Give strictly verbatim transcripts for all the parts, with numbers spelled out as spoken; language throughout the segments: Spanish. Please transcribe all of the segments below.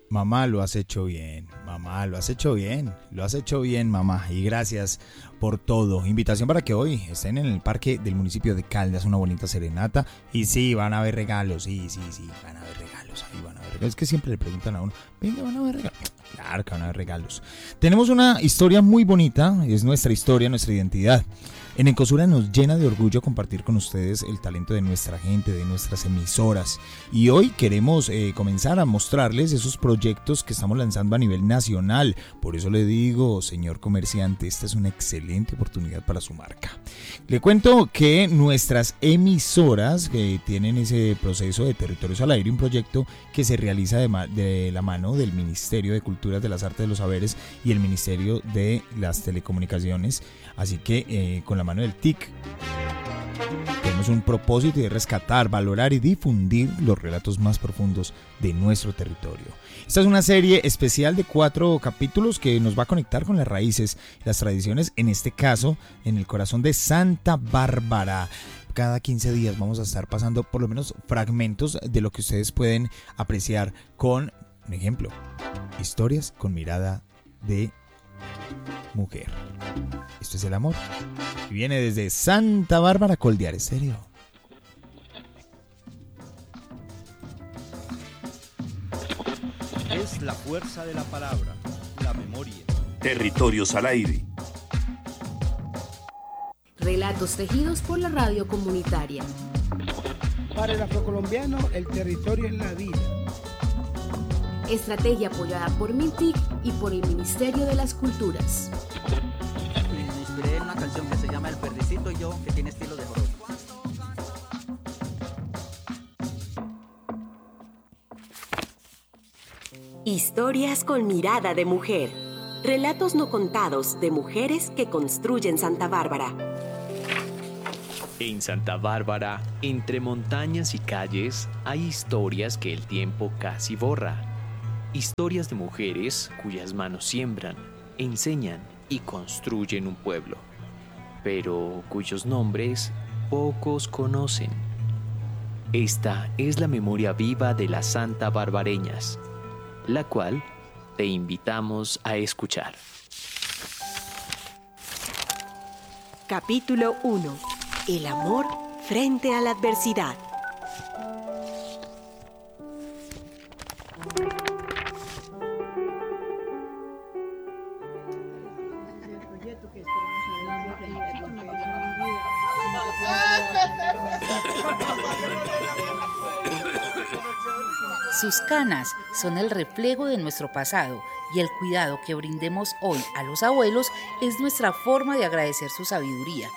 Mamá, lo has hecho bien, mamá, lo has hecho bien, lo has hecho bien, mamá, y gracias por todo. Invitación para que hoy estén en el parque del municipio de Caldas, una bonita serenata, y sí, van a haber regalos, sí, sí, sí, van a haber regalos, ahí van a haber regalos. Es que siempre le preguntan a uno, venga, van a haber regalos. Claro que van a haber regalos. Tenemos una historia muy bonita, es nuestra historia, nuestra identidad. En Ecosura nos llena de orgullo compartir con ustedes el talento de nuestra gente, de nuestras emisoras. Y hoy queremos eh, comenzar a mostrarles esos proyectos que estamos lanzando a nivel nacional. Por eso le digo, señor comerciante, esta es una excelente oportunidad para su marca. Le cuento que nuestras emisoras que tienen ese proceso de Territorios al Aire, un proyecto que se realiza de, ma- de la mano del Ministerio de Culturas, de las Artes, de los Saberes y el Ministerio de las Telecomunicaciones. Así que eh, con la mano del T I C tenemos un propósito de rescatar, valorar y difundir los relatos más profundos de nuestro territorio. Esta es una serie especial de cuatro capítulos que nos va a conectar con las raíces, las tradiciones, en este caso en el corazón de Santa Bárbara. Cada quince días vamos a estar pasando por lo menos fragmentos de lo que ustedes pueden apreciar con, un ejemplo, historias con mirada de mujer. Esto es el amor. Y viene desde Santa Bárbara, Coldear Estéreo. Es la fuerza de la palabra, la memoria. Territorios al Aire. Relatos tejidos por la radio comunitaria. Para el afrocolombiano, el territorio es la vida. Estrategia apoyada por MINTIC y por el Ministerio de las Culturas. Me inspiré en una canción que se llama El Perdicito y yo, que tiene estilo de joropo. Historias con mirada de mujer. Relatos no contados de mujeres que construyen Santa Bárbara. En Santa Bárbara, entre montañas y calles, hay historias que el tiempo casi borra. Historias de mujeres cuyas manos siembran, enseñan y construyen un pueblo, pero cuyos nombres pocos conocen. Esta es la memoria viva de las Santa Barbareñas, la cual te invitamos a escuchar. Capítulo uno. El amor frente a la adversidad. Sus canas son el reflejo de nuestro pasado y el cuidado que brindemos hoy a los abuelos es nuestra forma de agradecer su sabiduría.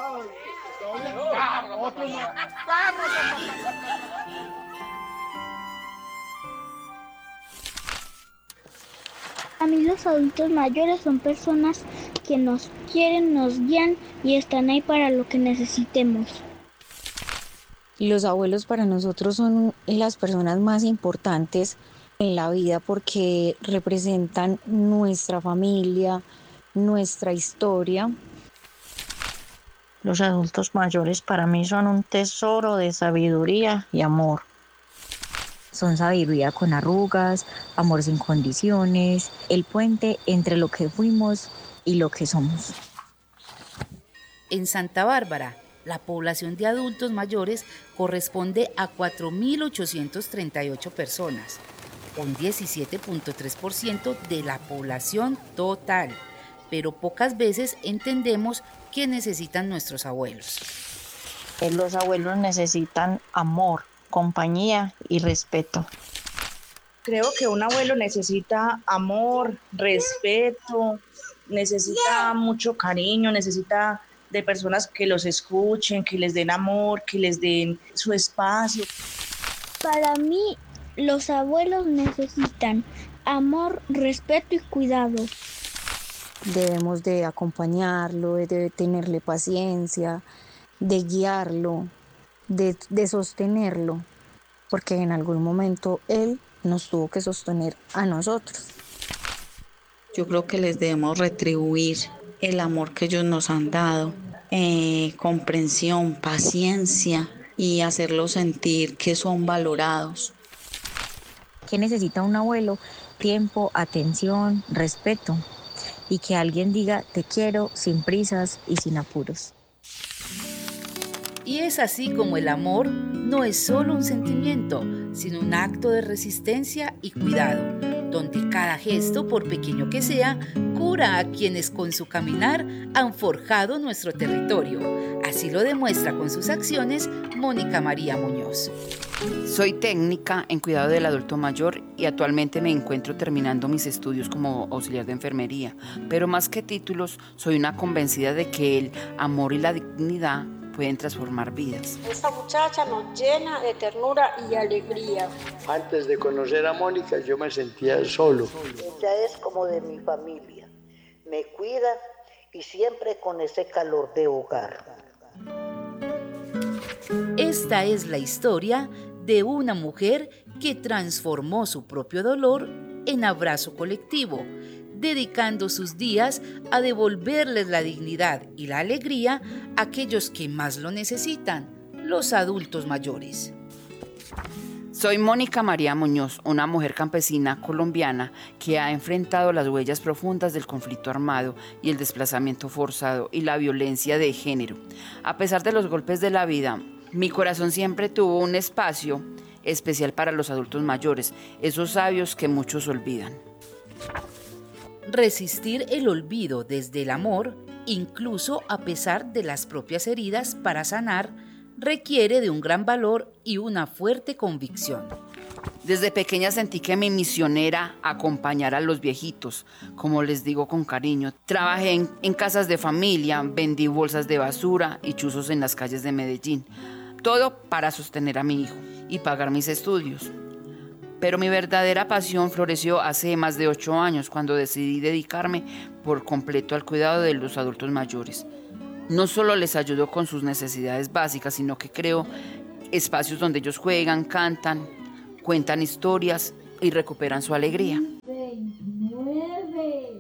A mí los adultos mayores son personas que nos quieren, nos guían y están ahí para lo que necesitemos. Los abuelos para nosotros son las personas más importantes en la vida porque representan nuestra familia, nuestra historia. Los adultos mayores para mí son un tesoro de sabiduría y amor. Son sabiduría con arrugas, amor sin condiciones, el puente entre lo que fuimos y lo que somos. En Santa Bárbara, la población de adultos mayores corresponde a cuatro mil ochocientas treinta y ocho personas, un diecisiete punto tres por ciento de la población total, pero pocas veces entendemos qué necesitan nuestros abuelos. Los abuelos necesitan amor, compañía y respeto. Creo que un abuelo necesita amor, respeto, necesita mucho cariño, necesita de personas que los escuchen, que les den amor, que les den su espacio. Para mí, los abuelos necesitan amor, respeto y cuidado. Debemos de acompañarlo, de tenerle paciencia, de guiarlo, de, de sostenerlo, porque en algún momento él nos tuvo que sostener a nosotros. Yo creo que les debemos retribuir el amor que ellos nos han dado, eh, comprensión, paciencia y hacerlos sentir que son valorados. ¿Qué necesita un abuelo? Tiempo, atención, respeto. Y que alguien diga te quiero sin prisas y sin apuros. Y es así como el amor no es solo un sentimiento, sino un acto de resistencia y cuidado, donde cada gesto, por pequeño que sea, cura a quienes con su caminar han forjado nuestro territorio. Así lo demuestra con sus acciones Mónica María Muñoz. Soy técnica en cuidado del adulto mayor y actualmente me encuentro terminando mis estudios como auxiliar de enfermería, pero más que títulos, soy una convencida de que el amor y la dignidad pueden transformar vidas. Esta muchacha nos llena de ternura y alegría. Antes de conocer a Mónica yo me sentía solo. Ella es como de mi familia, me cuida y siempre con ese calor de hogar. Esta es la historia de una mujer que transformó su propio dolor en abrazo colectivo, dedicando sus días a devolverles la dignidad y la alegría a aquellos que más lo necesitan, los adultos mayores. Soy Mónica María Muñoz, una mujer campesina colombiana que ha enfrentado las huellas profundas del conflicto armado y el desplazamiento forzado y la violencia de género. A pesar de los golpes de la vida, mi corazón siempre tuvo un espacio especial para los adultos mayores, esos sabios que muchos olvidan. Resistir el olvido desde el amor, incluso a pesar de las propias heridas para sanar, requiere de un gran valor y una fuerte convicción. Desde pequeña sentí que mi misión era acompañar a los viejitos, como les digo con cariño. Trabajé en, en casas de familia, vendí bolsas de basura y chuzos en las calles de Medellín. Todo para sostener a mi hijo y pagar mis estudios. Pero mi verdadera pasión floreció hace más de ocho años cuando decidí dedicarme por completo al cuidado de los adultos mayores. No solo les ayudo con sus necesidades básicas, sino que creo espacios donde ellos juegan, cantan, cuentan historias y recuperan su alegría. veintinueve.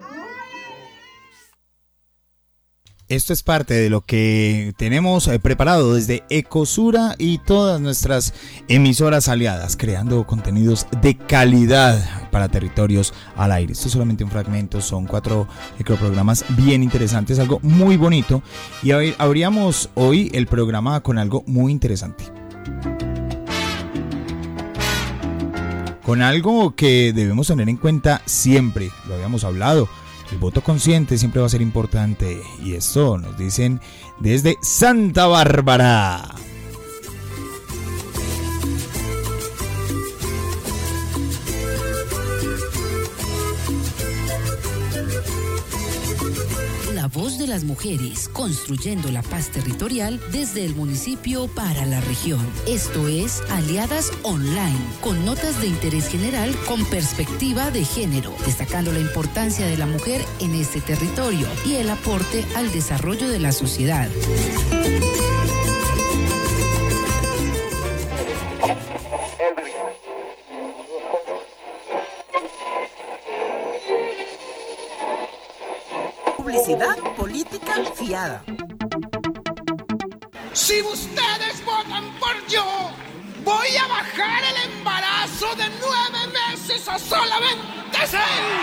Esto es parte de lo que tenemos preparado desde Ecosura y todas nuestras emisoras aliadas, creando contenidos de calidad para Territorios al Aire. Esto es solamente un fragmento, son cuatro microprogramas bien interesantes, algo muy bonito. Y abríamos hoy el programa con algo muy interesante. Con algo que debemos tener en cuenta siempre, lo habíamos hablado. El voto consciente siempre va a ser importante y esto nos dicen desde Santa Bárbara. La voz de las mujeres, construyendo la paz territorial desde el municipio para la región. Esto es Aliadas Online, con notas de interés general con perspectiva de género, destacando la importancia de la mujer en este territorio y el aporte al desarrollo de la sociedad. Publicidad política fiada. Si ustedes votan por yo, voy a bajar el embarazo de nueve meses a solamente seis.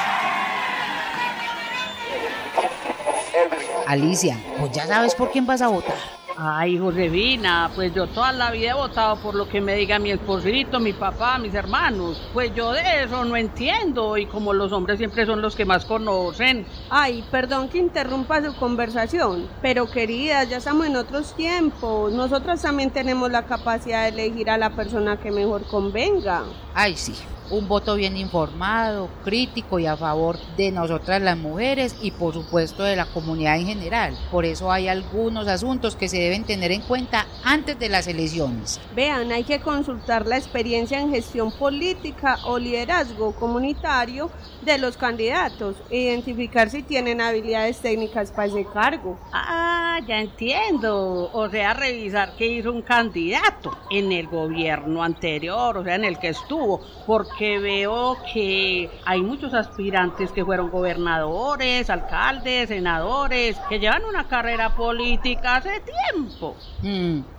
Alicia, pues ya sabes por quién vas a votar. Ay, Josefina, pues yo toda la vida he votado por lo que me diga mi esposito, mi papá, mis hermanos. Pues yo de eso no entiendo y como los hombres siempre son los que más conocen. Ay, perdón que interrumpa su conversación, pero queridas, ya estamos en otros tiempos. Nosotras también tenemos la capacidad de elegir a la persona que mejor convenga. Ay, sí. Un voto bien informado, crítico y a favor de nosotras las mujeres y por supuesto de la comunidad en general. Por eso hay algunos asuntos que se deben tener en cuenta antes de las elecciones. Vean, hay que consultar la experiencia en gestión política o liderazgo comunitario de los candidatos, identificar si tienen habilidades técnicas para ese cargo. Ah, ya entiendo. O sea, revisar qué hizo un candidato en el gobierno anterior, o sea, en el que estuvo, porque que veo que hay muchos aspirantes que fueron gobernadores, alcaldes, senadores, que llevan una carrera política hace tiempo. Mm,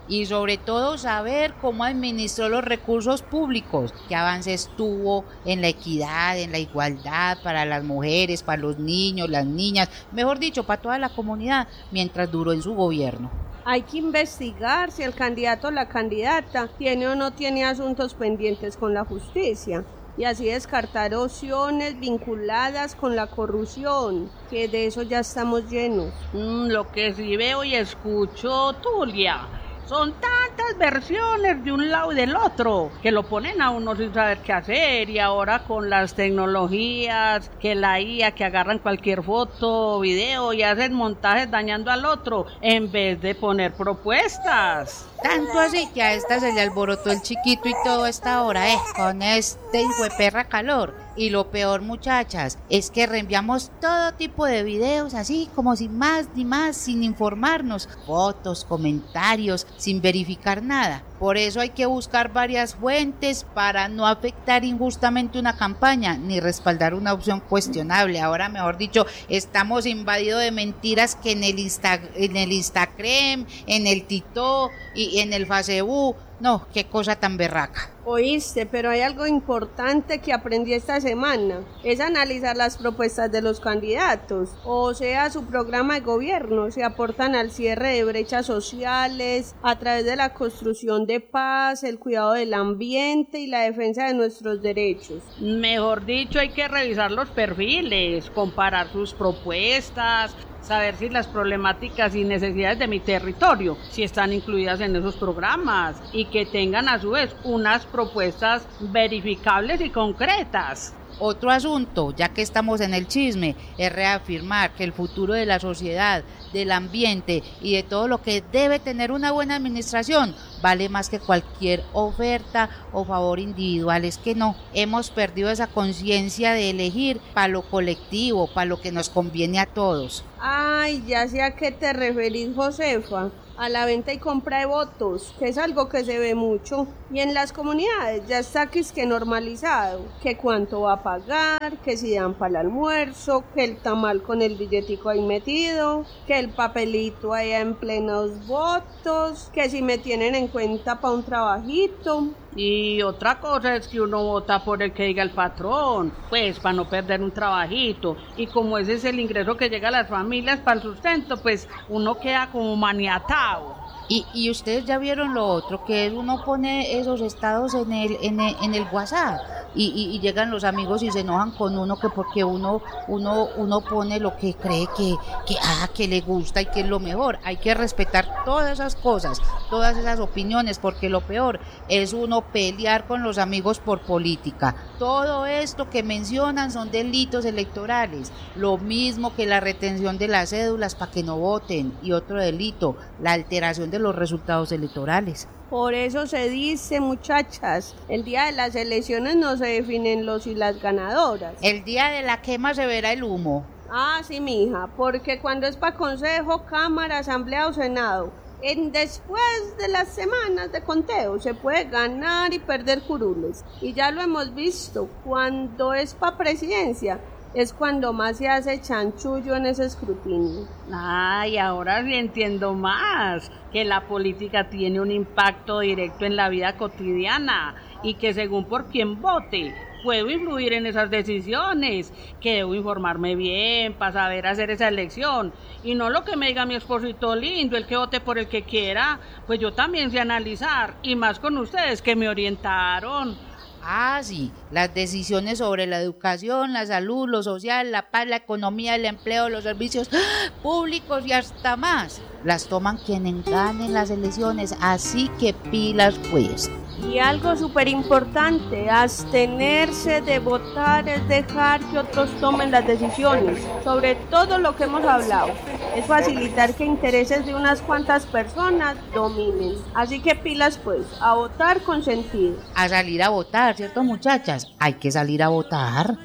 y sobre todo saber cómo administró los recursos públicos, qué avances tuvo en la equidad, en la igualdad para las mujeres, para los niños, las niñas, mejor dicho, para toda la comunidad mientras duró en su gobierno. Hay que investigar si el candidato o la candidata tiene o no tiene asuntos pendientes con la justicia y así descartar opciones vinculadas con la corrupción, que de eso ya estamos llenos. Mm, lo que sí veo y escucho, Tulia, son tantas versiones de un lado y del otro que lo ponen a uno sin saber qué hacer, y ahora con las tecnologías, que la I A, que agarran cualquier foto o video y hacen montajes dañando al otro en vez de poner propuestas. Tanto así que a esta se le alborotó el chiquito y todo a esta hora, eh, con este hijo de perra calor. Y lo peor, muchachas, es que reenviamos todo tipo de videos así como sin más ni más, sin informarnos, fotos, comentarios, sin verificar nada. Por eso hay que buscar varias fuentes para no afectar injustamente una campaña ni respaldar una opción cuestionable. Ahora, mejor dicho, estamos invadidos de mentiras que en el Insta, en el Instagram, en el Tito y en el Facebook. No, qué cosa tan berraca. Oíste, pero hay algo importante que aprendí esta semana, es analizar las propuestas de los candidatos, o sea, su programa de gobierno, si aportan al cierre de brechas sociales, a través de la construcción de paz, el cuidado del ambiente y la defensa de nuestros derechos. Mejor dicho, hay que revisar los perfiles, comparar sus propuestas, saber si las problemáticas y necesidades de mi territorio, si están incluidas en esos programas, y que tengan a su vez unas propuestas verificables y concretas. Otro asunto, ya que estamos en el chisme, es reafirmar que el futuro de la sociedad, del ambiente y de todo lo que debe tener una buena administración vale más que cualquier oferta o favor individual. Es que no, hemos perdido esa conciencia de elegir para lo colectivo, para lo que nos conviene a todos. Ay, ya sé a qué te referís, Josefa. A la venta y compra de votos, que es algo que se ve mucho, y en las comunidades ya está que es que normalizado, que cuánto va a pagar, que si dan para el almuerzo, que el tamal con el billetico ahí metido, que el papelito allá en plenos votos, que si me tienen en cuenta para un trabajito. Y otra cosa es que uno vota por el que diga el patrón, pues para no perder un trabajito, y como ese es el ingreso que llega a las familias para el sustento, pues uno queda como maniatado. Y, y ustedes ya vieron lo otro, que es uno pone esos estados en el, en el, en el WhatsApp y, y, y llegan los amigos y se enojan con uno que porque uno, uno, uno pone lo que cree que, que, ah, que le gusta y que es lo mejor. Hay que respetar todas esas cosas, todas esas opiniones, porque lo peor es uno pelear con los amigos por política. Todo esto que mencionan son delitos electorales, lo mismo que la retención de las cédulas para que no voten, y otro delito, la alteración de los resultados electorales. Por eso se dice, muchachas, el día de las elecciones no se definen los y las ganadoras. El día de la quema se verá el humo. Ah, sí, mija, porque cuando es para consejo, cámara, asamblea o senado, en después de las semanas de conteo se puede ganar y perder curules. Y ya lo hemos visto, cuando es para presidencia, es cuando más se hace chanchullo en ese escrutinio. Ay, ahora sí entiendo más, que la política tiene un impacto directo en la vida cotidiana y que según por quién vote, puedo influir en esas decisiones, que debo informarme bien para saber hacer esa elección, y no lo que me diga mi esposito lindo, el que vote por el que quiera, pues yo también sé analizar, y más con ustedes que me orientaron. Ah, sí, las decisiones sobre la educación, la salud, lo social, la paz, la economía, el empleo, los servicios públicos y hasta más, las toman quienes ganen las elecciones, así que pilas pues. Y algo súper importante, abstenerse de votar es dejar que otros tomen las decisiones, sobre todo lo que hemos hablado, es facilitar que intereses de unas cuantas personas dominen. Así que pilas pues, a votar con sentido. A salir a votar, ¿cierto, muchachas? Hay que salir a votar.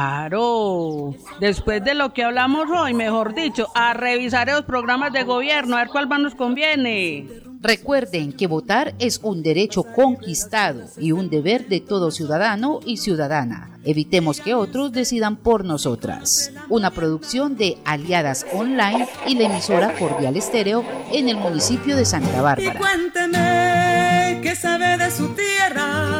Claro, después de lo que hablamos hoy, mejor dicho, a revisar esos programas de gobierno, a ver cuál más nos conviene. Recuerden que votar es un derecho conquistado y un deber de todo ciudadano y ciudadana. Evitemos que otros decidan por nosotras. Una producción de Aliadas Online y la emisora Cordial Estéreo en el municipio de Santa Bárbara. Y cuénteme qué sabe de su tierra,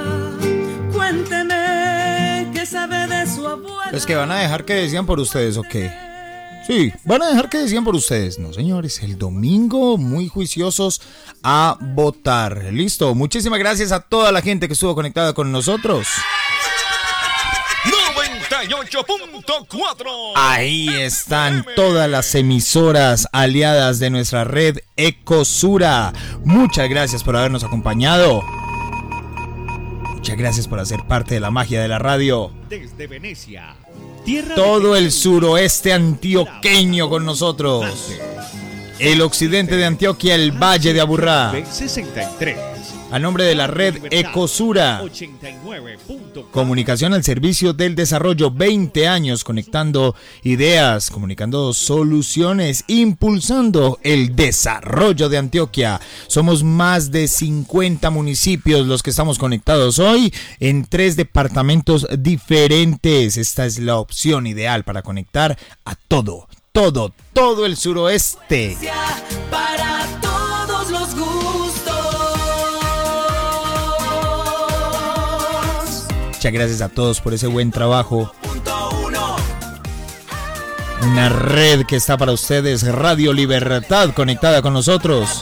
cuénteme qué sabe de su abuela. ¿Es que van a dejar que decían por ustedes o qué? Sí, van a dejar que decían por ustedes. No, señores, el domingo muy juiciosos a votar. Listo, muchísimas gracias a toda la gente que estuvo conectada con nosotros. noventa y ocho punto cuatro. Ahí están todas las emisoras aliadas de nuestra red Ecosura. Muchas gracias por habernos acompañado. Muchas gracias por hacer parte de la magia de la radio. Desde Venecia, tierra todo el suroeste antioqueño con nosotros. El occidente de Antioquia, el Valle de Aburrá. sesenta y tres. A nombre de la red Ecosura. Comunicación al servicio del desarrollo, veinte años conectando ideas, comunicando soluciones, impulsando el desarrollo de Antioquia. Somos más de cincuenta municipios los que estamos conectados hoy en tres departamentos diferentes. Esta es la opción ideal para conectar a todo, todo, todo el suroeste. Para todos los gustos. Muchas gracias a todos por ese buen trabajo. Una red que está para ustedes, Radio Libertad, conectada con nosotros.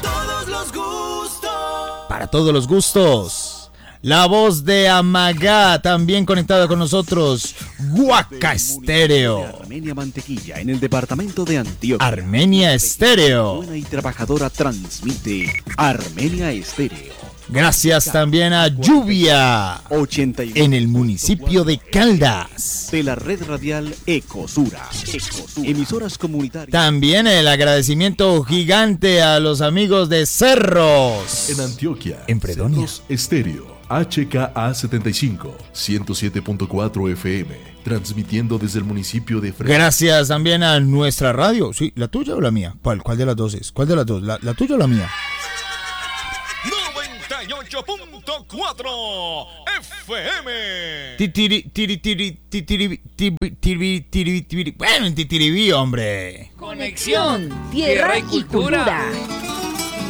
Para todos los gustos. La voz de Amagá, también conectada con nosotros. Guaca Estéreo. Armenia Mantequilla, en el departamento de Antioquia. Armenia Estéreo. Buena y trabajadora transmite Armenia Estéreo. Gracias también a Lluvia en el municipio de Caldas. De la red radial Ecosura. Ecosura. Emisoras comunitarias. También el agradecimiento gigante a los amigos de Cerros. En Antioquia. En Fredonia. Cerros Estéreo. H K A setenta y cinco, ciento siete punto cuatro F M. Transmitiendo desde el municipio de Fredonia. Gracias también a nuestra radio. Sí, ¿la tuya o la mía? ¿Cuál, cuál de las dos es? ¿Cuál de las dos? ¿La, la tuya o la mía? noventa y ocho punto cuatro F M. Titiri, tiri, tiri, titiri, tiri, tiri, tiri, tiri. Bueno, en Titiribí, hombre. Conexión, tierra y cultura.